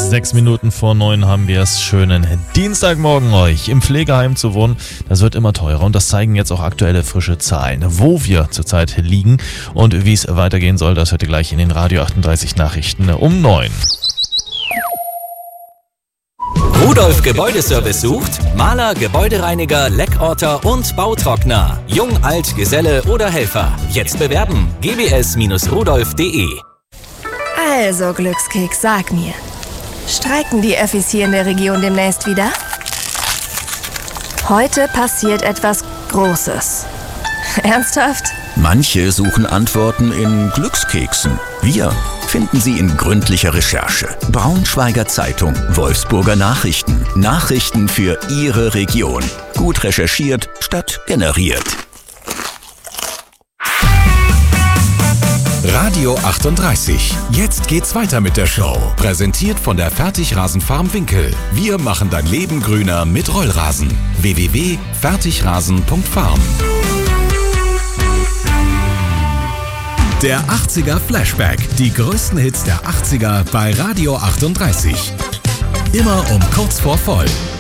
6 Minuten vor 9 haben wir es. Schönen Dienstagmorgen euch. Im Pflegeheim zu wohnen, das wird immer teurer und das zeigen jetzt auch aktuelle frische Zahlen. Wo wir zurzeit liegen und wie es weitergehen soll, das hört ihr gleich in den Radio 38 Nachrichten um 9. Rudolf Gebäudeservice sucht Maler, Gebäudereiniger, Leckorter und Bautrockner. Jung, alt, Geselle oder Helfer. Jetzt bewerben. gbs-rudolf.de. Also, Glückskeks, sag mir. Streiken die Öffis hier in der Region demnächst wieder? Heute passiert etwas Großes. Ernsthaft? Manche suchen Antworten in Glückskeksen. Wir finden sie in gründlicher Recherche. Braunschweiger Zeitung, Wolfsburger Nachrichten. Nachrichten für Ihre Region. Gut recherchiert statt generiert. Radio 38. Jetzt geht's weiter mit der Show. Präsentiert von der Fertigrasenfarm Winkel. Wir machen dein Leben grüner mit Rollrasen. www.fertigrasen.farm. Der 80er Flashback. Die größten Hits der 80er bei Radio 38. Immer um kurz vor voll.